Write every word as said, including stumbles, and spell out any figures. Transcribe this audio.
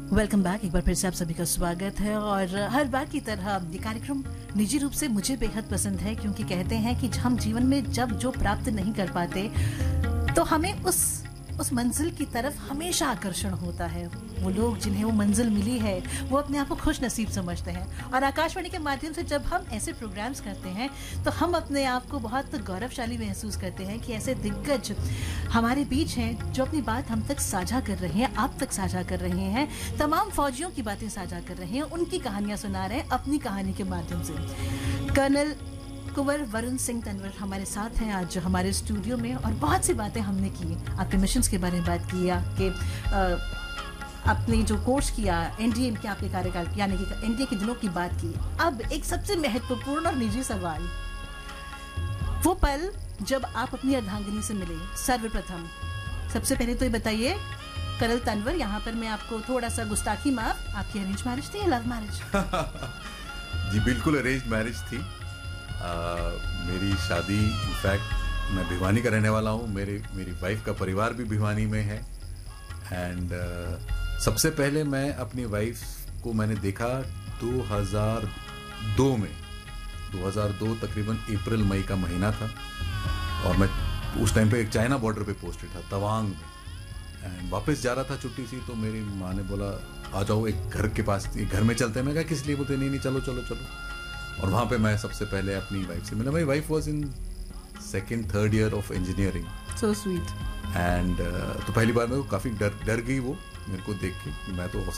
Welcome back. एक बार फिर से आप सभी का स्वागत है और हर बार की तरह ये कार्यक्रम निजी रूप से मुझे बेहद पसंद है, क्योंकि कहते हैं कि हम जीवन में जब जो प्राप्त नहीं कर पाते तो हमें उस उस मंजिल की तरफ हमेशा आकर्षण होता है। वो लोग जिन्हें वो मंजिल मिली है वो अपने आप को खुश नसीब समझते हैं, और आकाशवाणी के माध्यम से जब हम ऐसे प्रोग्राम्स करते हैं तो हम अपने आप को बहुत गौरवशाली महसूस करते हैं कि ऐसे दिग्गज हमारे बीच हैं जो अपनी बात हम तक साझा कर रहे हैं, आप तक साझा कर रहे हैं, तमाम फौजियों की बातें साझा कर रहे हैं, उनकी कहानियां सुना रहे हैं अपनी कहानी के माध्यम से। कर्नल कुंवर वरुण सिंह तंवर हमारे साथ हैं आज हमारे स्टूडियो में, और बहुत सी बातें हमने की। आपके मिशंस के बारे में बात की, आपके आपने जो कोर्स किया एनडीए के आपके कार्यकाल यानी कि एनडीए के दिनों की बात की। अब एक सबसे महत्वपूर्ण और निजी सवाल, वो पल जब आप अपनी अर्धांगिनी से मिले सर्वप्रथम। सबसे पहले तो ये बताइए कर्नल तंवर, यहाँ पर मैं आपको थोड़ा सा गुस्ताखी माफ, आपकी अरेंज मैरिज थी या लव मैरिज? जी बिल्कुल अरेंज मैरिज थी। Uh, मेरी शादी इनफैक्ट मैं भिवानी का रहने वाला हूँ, मेरे मेरी वाइफ का परिवार भी भिवानी में है। एंड uh, सबसे पहले मैं अपनी वाइफ को मैंने देखा दो हज़ार दो में। दो हज़ार दो तकरीबन अप्रैल मई का महीना था, और मैं उस टाइम पे एक चाइना बॉर्डर पे पोस्टेड था तवांग में, एंड वापस जा रहा था छुट्टी सी। तो मेरी माँ ने बोला आ जाओ एक घर के पास, एक घर में चलते हैं। मैं कहा किस लिए? बोलते नहीं नहीं चलो चलो चलो। और वहाँ पे मैं सबसे पहले अपनी वाइफ से मिला। My wife was in second third year of engineering. So sweet. And तो पहली बार मेरे को काफ़ी डर डर गई वो मेरे को देख के। मैं तो